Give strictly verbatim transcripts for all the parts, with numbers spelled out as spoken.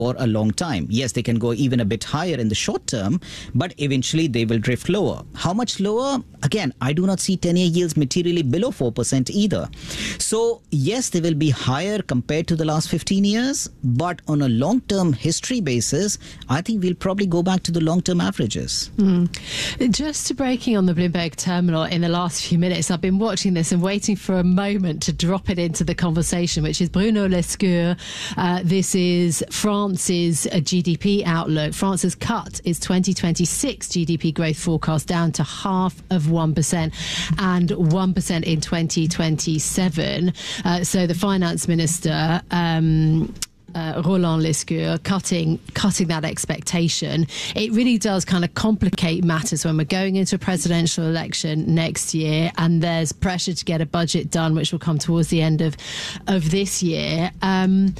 for a long time. Yes, they can go even a bit higher in the short term, but eventually they will drift lower. How much lower? Again, I do not see ten-year yields materially below four percent either. So yes, they will be higher compared to the last fifteen years, but on a long-term history basis, I think we'll probably go back to the long-term averages. Mm. Just breaking on the Bloomberg terminal in the last few minutes, I've been watching this and waiting for a moment to drop it into the conversation, which is Bruno Lescure. Uh, this is France's G D P outlook. France has cut its twenty twenty-six G D P growth forecast down to half of one percent and one percent in twenty twenty-seven. Uh, so the finance minister, um, Uh, Roland Lescure, cutting cutting that expectation. It really does kind of complicate matters when we're going into a presidential election next year, and there's pressure to get a budget done, which will come towards the end of of this year. Um,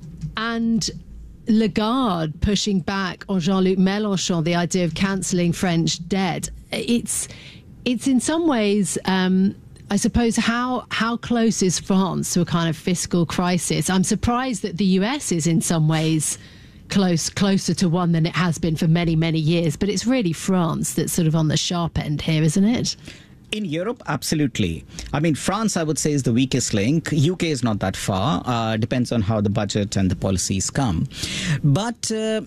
and Lagarde pushing back on Jean-Luc Mélenchon, the idea of cancelling French debt. It's it's in some ways. Um, I suppose, how how close is France to a kind of fiscal crisis? I'm surprised that the U S is in some ways close closer to one than it has been for many, many years. But it's really France that's sort of on the sharp end here, isn't it? In Europe, absolutely. I mean, France, I would say, is the weakest link. U K is not that far. Uh, depends on how the budget and the policies come. But uh,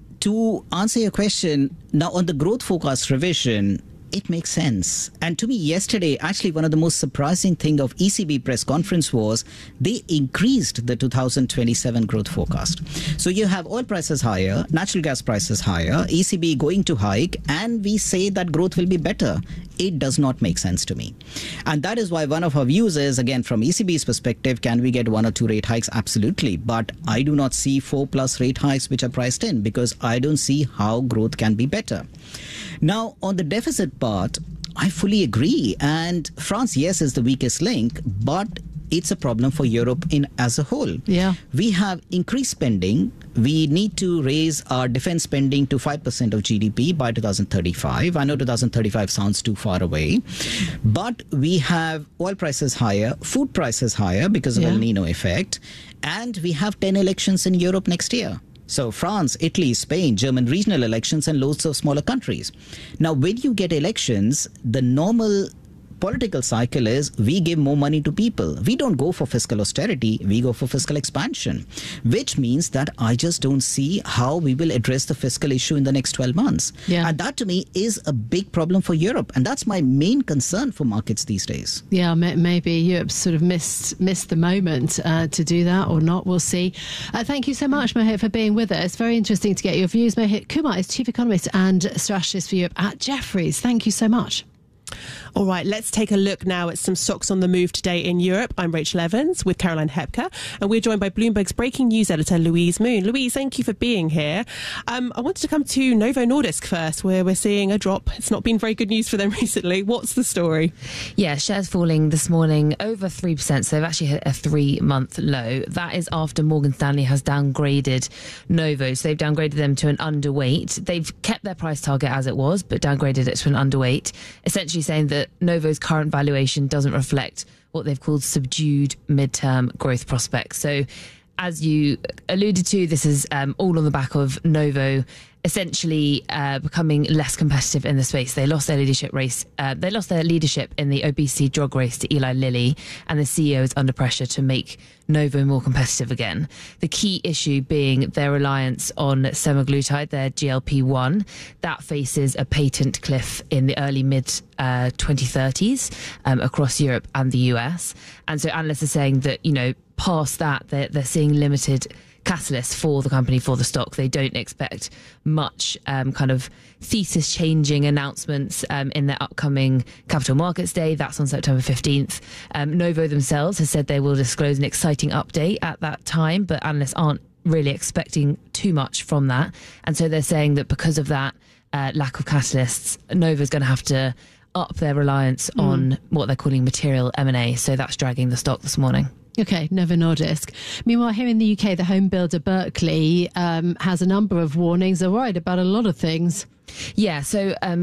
to answer your question, now on the growth forecast revision, it makes sense. And to me, yesterday, actually, one of the most surprising thing of E C B press conference was they increased the two thousand twenty-seven growth forecast. So you have oil prices higher, natural gas prices higher, E C B going to hike, and we say that growth will be better. It does not make sense to me. And that is why one of our views is, again, from E C B's perspective, can we get one or two rate hikes? Absolutely. But I do not see four plus rate hikes which are priced in, because I don't see how growth can be better. Now, on the deficit part, I fully agree. And France, yes, is the weakest link, but it's a problem for Europe in as a whole. Yeah. We have increased spending. We need to raise our defense spending to five percent of G D P by two thousand thirty-five. I know two thousand thirty-five sounds too far away, but we have oil prices higher, food prices higher because of yeah. El Nino effect, and we have ten elections in Europe next year. So France, Italy, Spain, German regional elections, and loads of smaller countries. Now, when you get elections, the normal political cycle is we give more money to people. We don't go for fiscal austerity, we go for fiscal expansion, which means that I just don't see how we will address the fiscal issue in the next twelve months. Yeah. And that to me is a big problem for Europe. And that's my main concern for markets these days. Yeah, maybe Europe's sort of missed missed the moment uh, to do that or not. We'll see. Uh, thank you so much, Mohit, for being with us. Very interesting to get your views. Mohit Kumar is Chief Economist and Strategist for Europe at Jefferies. Thank you so much. All right, let's take a look now at some stocks on the move today in Europe. I'm Rachel Evans with Caroline Hepker, and we're joined by Bloomberg's breaking news editor, Louise Moon. Louise, thank you for being here. Um, I wanted to come to Novo Nordisk first, where we're seeing a drop. It's not been very good news for them recently. What's the story? Yeah, shares falling this morning over three percent, so they've actually hit a three-month low. That is after Morgan Stanley has downgraded Novo, so they've downgraded them to an underweight. They've kept their price target as it was, but downgraded it to an underweight, essentially saying that Novo's current valuation doesn't reflect what they've called subdued midterm growth prospects. So as you alluded to, this is um, all on the back of Novo essentially uh, becoming less competitive in the space. They lost their leadership race. Uh, they lost their leadership in the obesity drug race to Eli Lilly, and the C E O is under pressure to make Novo more competitive again. The key issue being their reliance on semaglutide, their G L P one. That faces a patent cliff in the early mid uh, twenty thirties um, across Europe and the U S. And so analysts are saying that, you know, past that, they're, they're seeing limited catalyst for the company, for the stock. They don't expect much um, kind of thesis changing announcements um, in their upcoming Capital Markets Day. That's on September fifteenth. Um, Novo themselves has said they will disclose an exciting update at that time, but analysts aren't really expecting too much from that. And so they're saying that because of that uh, lack of catalysts, Novo's going to have to up their reliance mm. on what they're calling material M and A. So that's dragging the stock this morning. Okay, Novo Nordisk. Meanwhile, here in the U K, the home builder Berkeley um, has a number of warnings. They're worried about a lot of things. Yeah, so um,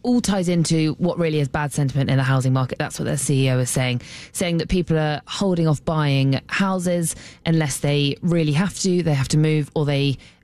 all ties into what really is bad sentiment in the housing market. That's what their C E O is saying, saying that people are holding off buying houses unless they really have to, they have to move, or they